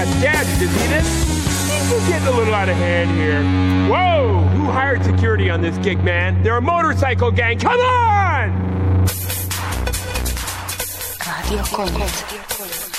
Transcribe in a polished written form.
Dad, did you see this? Things are getting a little out of hand here. Whoa! Who hired security on this gig, man? They're a motorcycle gang. Come on! Radio Connect.